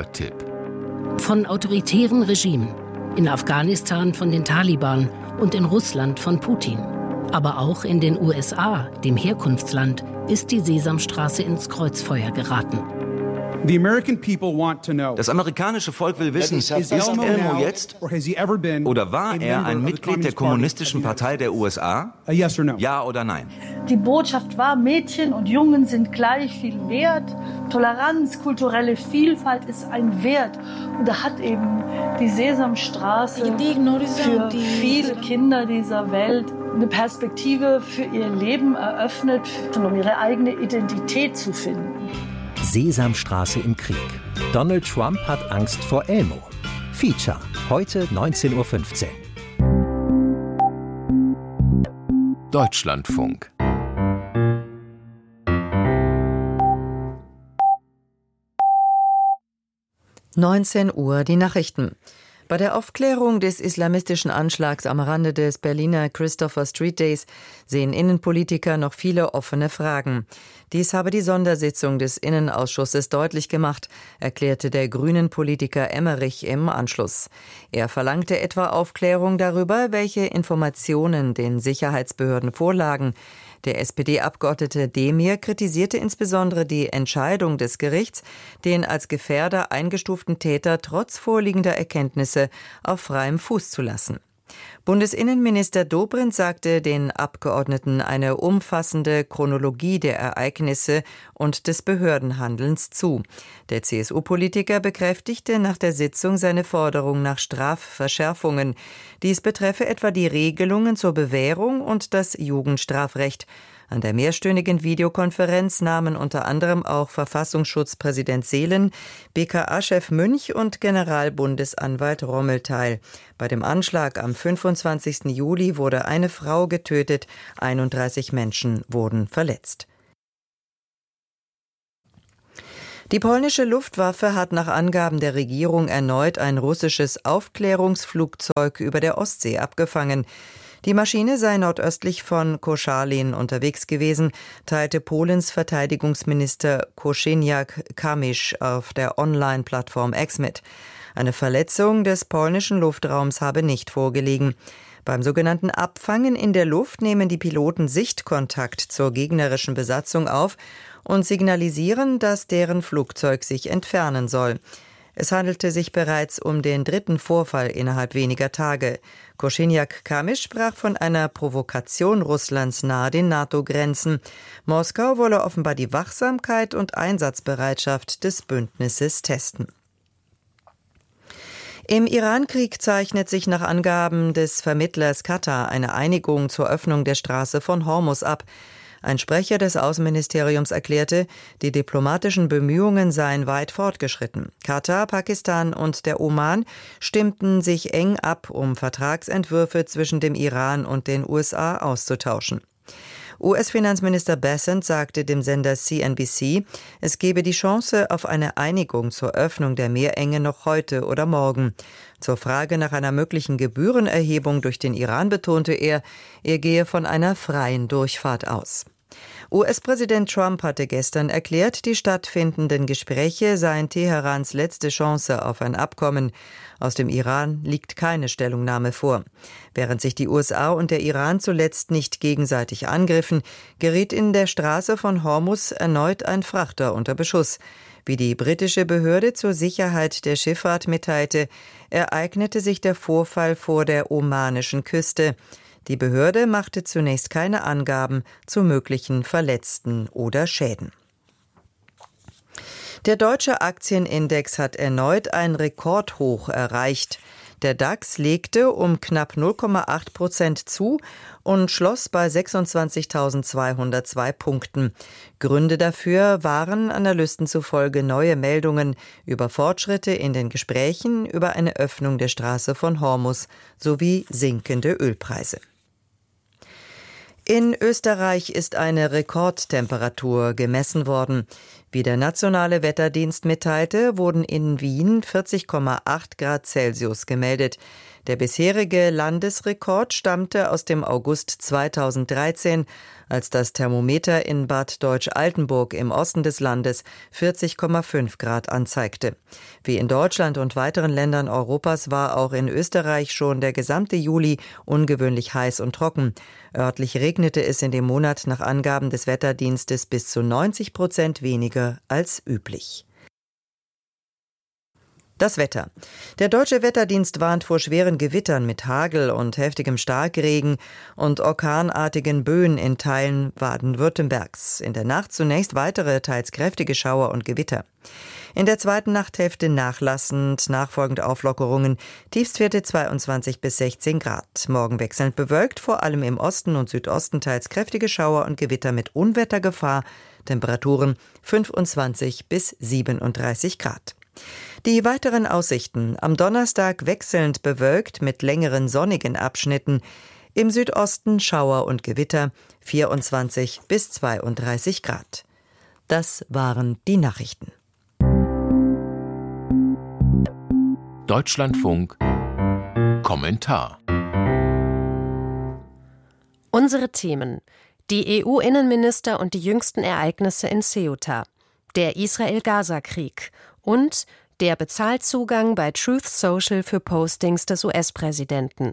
Hörtipp. Von autoritären Regimen, in Afghanistan von den Taliban und in Russland von Putin. Aber auch in den USA, dem Herkunftsland, ist die Sesamstraße ins Kreuzfeuer geraten. Das amerikanische Volk will wissen, ist Elmo jetzt oder war er ein Mitglied der Kommunistischen Partei der USA? Ja oder nein? Die Botschaft war, Mädchen und Jungen sind gleich viel wert. Toleranz, kulturelle Vielfalt ist ein Wert. Und da hat eben die Sesamstraße für viele Kinder dieser Welt eine Perspektive für ihr Leben eröffnet, um ihre eigene Identität zu finden. Sesamstraße im Krieg. Donald Trump hat Angst vor Elmo. Feature, heute 19:15 Uhr. Deutschlandfunk. (19 Uhr) die Nachrichten. Bei der Aufklärung des islamistischen Anschlags am Rande des Berliner Christopher Street Days sehen Innenpolitiker noch viele offene Fragen. Dies habe die Sondersitzung des Innenausschusses deutlich gemacht, erklärte der Grünen-Politiker Emmerich im Anschluss. Er verlangte etwa Aufklärung darüber, welche Informationen den Sicherheitsbehörden vorlagen. Der SPD-Abgeordnete Demir kritisierte insbesondere die Entscheidung des Gerichts, den als Gefährder eingestuften Täter trotz vorliegender Erkenntnisse auf freiem Fuß zu lassen. Bundesinnenminister Dobrindt sagte den Abgeordneten eine umfassende Chronologie der Ereignisse und des Behördenhandelns zu. Der CSU-Politiker bekräftigte nach der Sitzung seine Forderung nach Strafverschärfungen. Dies betreffe etwa die Regelungen zur Bewährung und das Jugendstrafrecht. An der mehrstündigen Videokonferenz nahmen unter anderem auch Verfassungsschutzpräsident Seelen, BKA-Chef Münch und Generalbundesanwalt Rommel teil. Bei dem Anschlag am 25. Juli wurde eine Frau getötet, 31 Menschen wurden verletzt. Die polnische Luftwaffe hat nach Angaben der Regierung erneut ein russisches Aufklärungsflugzeug über der Ostsee abgefangen. Die Maschine sei nordöstlich von Koszalin unterwegs gewesen, teilte Polens Verteidigungsminister Kosiniak-Kamysz auf der Online-Plattform X mit. Eine Verletzung des polnischen Luftraums habe nicht vorgelegen. Beim sogenannten Abfangen in der Luft nehmen die Piloten Sichtkontakt zur gegnerischen Besatzung auf und signalisieren, dass deren Flugzeug sich entfernen soll. Es handelte sich bereits um den dritten Vorfall innerhalb weniger Tage. Kosiniak-Kamysz sprach von einer Provokation Russlands nahe den NATO-Grenzen. Moskau wolle offenbar die Wachsamkeit und Einsatzbereitschaft des Bündnisses testen. Im Iran-Krieg zeichnet sich nach Angaben des Vermittlers Katar eine Einigung zur Öffnung der Straße von Hormuz ab. Ein Sprecher des Außenministeriums erklärte, die diplomatischen Bemühungen seien weit fortgeschritten. Katar, Pakistan und der Oman stimmten sich eng ab, um Vertragsentwürfe zwischen dem Iran und den USA auszutauschen. US-Finanzminister Bessent sagte dem Sender CNBC, es gebe die Chance auf eine Einigung zur Öffnung der Meerenge noch heute oder morgen. Zur Frage nach einer möglichen Gebührenerhebung durch den Iran betonte er gehe von einer freien Durchfahrt aus. US-Präsident Trump hatte gestern erklärt, die stattfindenden Gespräche seien Teherans letzte Chance auf ein Abkommen. Aus dem Iran liegt keine Stellungnahme vor. Während sich die USA und der Iran zuletzt nicht gegenseitig angriffen, geriet in der Straße von Hormuz erneut ein Frachter unter Beschuss. Wie die britische Behörde zur Sicherheit der Schifffahrt mitteilte, ereignete sich der Vorfall vor der omanischen Küste. Die Behörde machte zunächst keine Angaben zu möglichen Verletzten oder Schäden. Der deutsche Aktienindex hat erneut ein Rekordhoch erreicht. Der DAX legte um knapp 0,8% zu und schloss bei 26.202 Punkten. Gründe dafür waren Analysten zufolge neue Meldungen über Fortschritte in den Gesprächen über eine Öffnung der Straße von Hormuz sowie sinkende Ölpreise. In Österreich ist eine Rekordtemperatur gemessen worden. Wie der nationale Wetterdienst mitteilte, wurden in Wien 40,8 Grad Celsius gemeldet. Der bisherige Landesrekord stammte aus dem August 2013, als das Thermometer in Bad Deutsch-Altenburg im Osten des Landes 40,5 Grad anzeigte. Wie in Deutschland und weiteren Ländern Europas war auch in Österreich schon der gesamte Juli ungewöhnlich heiß und trocken. Örtlich regnete es in dem Monat nach Angaben des Wetterdienstes bis zu 90% weniger als üblich. Das Wetter. Der Deutsche Wetterdienst warnt vor schweren Gewittern mit Hagel und heftigem Starkregen und orkanartigen Böen in Teilen Baden-Württembergs. In der Nacht zunächst weitere, teils kräftige Schauer und Gewitter. In der zweiten Nachthälfte nachlassend, nachfolgend Auflockerungen, Tiefstwerte 22 bis 16 Grad. Morgen wechselnd bewölkt, vor allem im Osten und Südosten teils kräftige Schauer und Gewitter mit Unwettergefahr, Temperaturen 25 bis 37 Grad. Die weiteren Aussichten: am Donnerstag wechselnd bewölkt mit längeren sonnigen Abschnitten, im Südosten Schauer und Gewitter 24 bis 32 Grad. Das waren die Nachrichten. Deutschlandfunk Kommentar. Unsere Themen: die EU-Innenminister und die jüngsten Ereignisse in Ceuta, der Israel-Gaza-Krieg und der Bezahlzugang bei Truth Social für Postings des US-Präsidenten.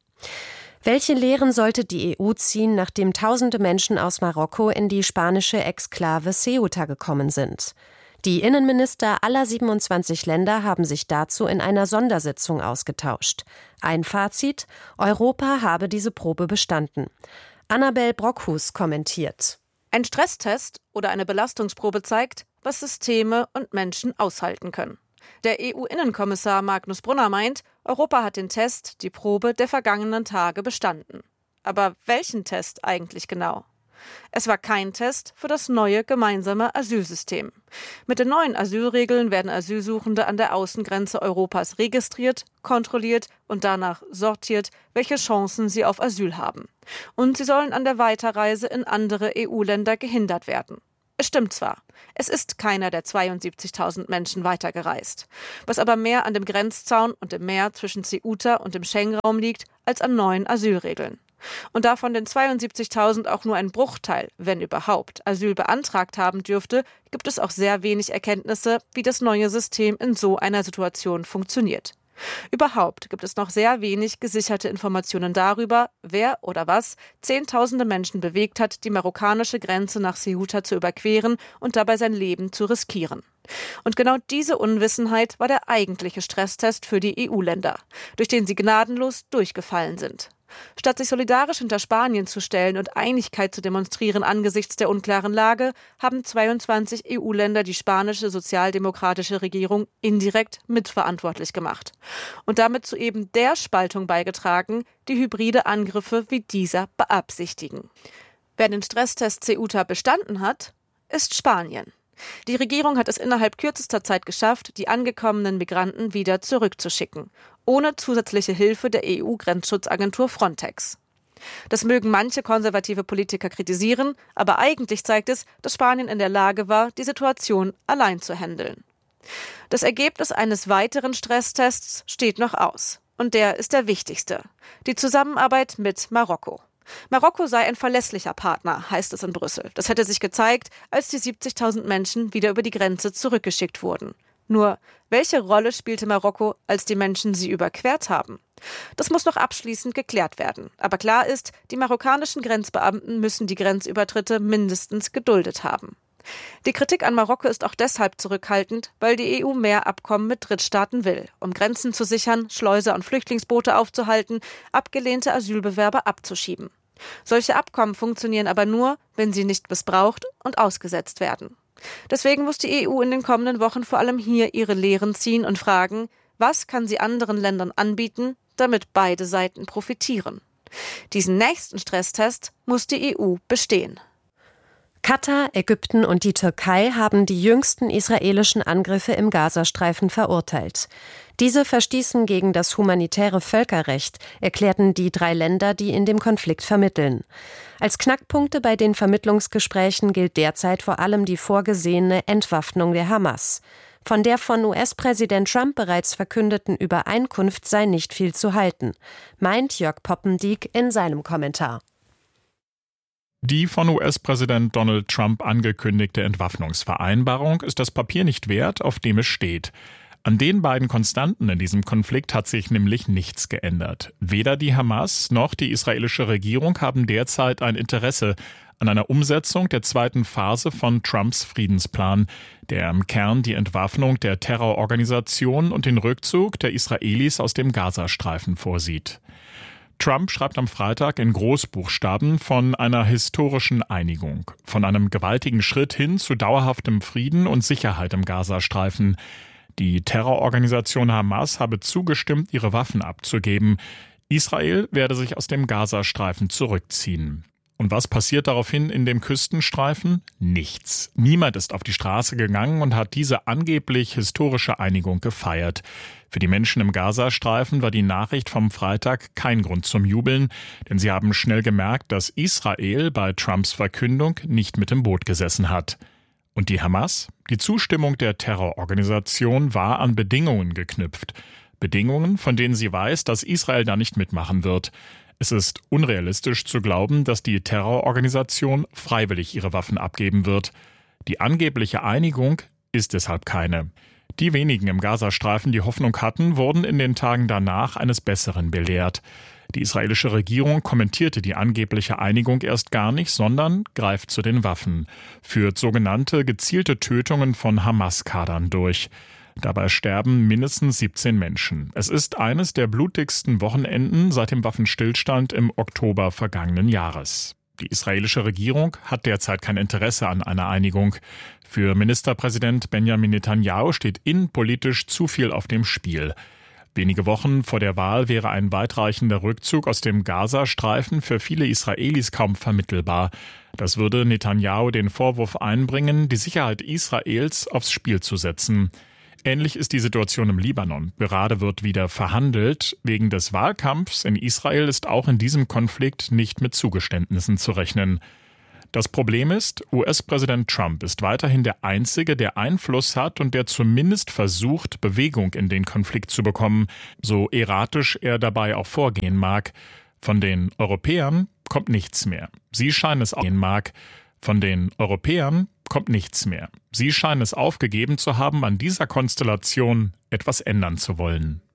Welche Lehren sollte die EU ziehen, nachdem tausende Menschen aus Marokko in die spanische Exklave Ceuta gekommen sind? Die Innenminister aller 27 Länder haben sich dazu in einer Sondersitzung ausgetauscht. Ein Fazit: Europa habe diese Probe bestanden. Annabel Brockhus kommentiert. Ein Stresstest oder eine Belastungsprobe zeigt, was Systeme und Menschen aushalten können. Der EU-Innenkommissar Magnus Brunner meint, Europa hat den Test, die Probe der vergangenen Tage bestanden. Aber welchen Test eigentlich genau? Es war kein Test für das neue gemeinsame Asylsystem. Mit den neuen Asylregeln werden Asylsuchende an der Außengrenze Europas registriert, kontrolliert und danach sortiert, welche Chancen sie auf Asyl haben. Und sie sollen an der Weiterreise in andere EU-Länder gehindert werden. Es stimmt zwar, es ist keiner der 72.000 Menschen weitergereist. Was aber mehr an dem Grenzzaun und dem Meer zwischen Ceuta und dem Schengen-Raum liegt, als an neuen Asylregeln. Und da von den 72.000 auch nur ein Bruchteil, wenn überhaupt, Asyl beantragt haben dürfte, gibt es auch sehr wenig Erkenntnisse, wie das neue System in so einer Situation funktioniert. Überhaupt gibt es noch sehr wenig gesicherte Informationen darüber, wer oder was Zehntausende Menschen bewegt hat, die marokkanische Grenze nach Ceuta zu überqueren und dabei sein Leben zu riskieren. Und genau diese Unwissenheit war der eigentliche Stresstest für die EU-Länder, durch den sie gnadenlos durchgefallen sind. Statt sich solidarisch hinter Spanien zu stellen und Einigkeit zu demonstrieren angesichts der unklaren Lage, haben 22 EU-Länder die spanische sozialdemokratische Regierung indirekt mitverantwortlich gemacht und damit zu eben der Spaltung beigetragen, die hybride Angriffe wie dieser beabsichtigen. Wer den Stresstest Ceuta bestanden hat, ist Spanien. Die Regierung hat es innerhalb kürzester Zeit geschafft, die angekommenen Migranten wieder zurückzuschicken, ohne zusätzliche Hilfe der EU-Grenzschutzagentur Frontex. Das mögen manche konservative Politiker kritisieren, aber eigentlich zeigt es, dass Spanien in der Lage war, die Situation allein zu handeln. Das Ergebnis eines weiteren Stresstests steht noch aus. Und der ist der wichtigste: die Zusammenarbeit mit Marokko. Marokko sei ein verlässlicher Partner, heißt es in Brüssel. Das hätte sich gezeigt, als die 70.000 Menschen wieder über die Grenze zurückgeschickt wurden. Nur, welche Rolle spielte Marokko, als die Menschen sie überquert haben? Das muss noch abschließend geklärt werden. Aber klar ist, die marokkanischen Grenzbeamten müssen die Grenzübertritte mindestens geduldet haben. Die Kritik an Marokko ist auch deshalb zurückhaltend, weil die EU mehr Abkommen mit Drittstaaten will, um Grenzen zu sichern, Schleuser und Flüchtlingsboote aufzuhalten, abgelehnte Asylbewerber abzuschieben. Solche Abkommen funktionieren aber nur, wenn sie nicht missbraucht und ausgesetzt werden. Deswegen muss die EU in den kommenden Wochen vor allem hier ihre Lehren ziehen und fragen, was kann sie anderen Ländern anbieten, damit beide Seiten profitieren. Diesen nächsten Stresstest muss die EU bestehen. Katar, Ägypten und die Türkei haben die jüngsten israelischen Angriffe im Gazastreifen verurteilt. Diese verstießen gegen das humanitäre Völkerrecht, erklärten die 3 Länder, die in dem Konflikt vermitteln. Als Knackpunkte bei den Vermittlungsgesprächen gilt derzeit vor allem die vorgesehene Entwaffnung der Hamas. Von der von US-Präsident Trump bereits verkündeten Übereinkunft sei nicht viel zu halten, meint Jörg Poppendiek in seinem Kommentar. Die von US-Präsident Donald Trump angekündigte Entwaffnungsvereinbarung ist das Papier nicht wert, auf dem es steht. An den beiden Konstanten in diesem Konflikt hat sich nämlich nichts geändert. Weder die Hamas noch die israelische Regierung haben derzeit ein Interesse an einer Umsetzung der zweiten Phase von Trumps Friedensplan, der im Kern die Entwaffnung der Terrororganisation und den Rückzug der Israelis aus dem Gazastreifen vorsieht. Trump schreibt am Freitag in Großbuchstaben von einer historischen Einigung, von einem gewaltigen Schritt hin zu dauerhaftem Frieden und Sicherheit im Gazastreifen. Die Terrororganisation Hamas habe zugestimmt, ihre Waffen abzugeben. Israel werde sich aus dem Gazastreifen zurückziehen. Und was passiert daraufhin in dem Küstenstreifen? Nichts. Niemand ist auf die Straße gegangen und hat diese angeblich historische Einigung gefeiert. Für die Menschen im Gazastreifen war die Nachricht vom Freitag kein Grund zum Jubeln, denn sie haben schnell gemerkt, dass Israel bei Trumps Verkündung nicht mit im Boot gesessen hat. Und die Hamas? Die Zustimmung der Terrororganisation war an Bedingungen geknüpft. Bedingungen, von denen sie weiß, dass Israel da nicht mitmachen wird. Es ist unrealistisch zu glauben, dass die Terrororganisation freiwillig ihre Waffen abgeben wird. Die angebliche Einigung ist deshalb keine. Die wenigen im Gazastreifen, die Hoffnung hatten, wurden in den Tagen danach eines Besseren belehrt. Die israelische Regierung kommentierte die angebliche Einigung erst gar nicht, sondern greift zu den Waffen, führt sogenannte gezielte Tötungen von Hamas-Kadern durch. Dabei sterben mindestens 17 Menschen. Es ist eines der blutigsten Wochenenden seit dem Waffenstillstand im Oktober vergangenen Jahres. Die israelische Regierung hat derzeit kein Interesse an einer Einigung. Für Ministerpräsident Benjamin Netanyahu steht innenpolitisch zu viel auf dem Spiel. Wenige Wochen vor der Wahl wäre ein weitreichender Rückzug aus dem Gazastreifen für viele Israelis kaum vermittelbar. Das würde Netanyahu den Vorwurf einbringen, die Sicherheit Israels aufs Spiel zu setzen. Ähnlich ist die Situation im Libanon. Gerade wird wieder verhandelt. Wegen des Wahlkampfs in Israel ist auch in diesem Konflikt nicht mit Zugeständnissen zu rechnen. Das Problem ist, US-Präsident Trump ist weiterhin der Einzige, der Einfluss hat und der zumindest versucht, Bewegung in den Konflikt zu bekommen, so erratisch er dabei auch vorgehen mag. Von den Europäern kommt nichts mehr. Sie scheinen es aufgegeben zu haben, an dieser Konstellation etwas ändern zu wollen.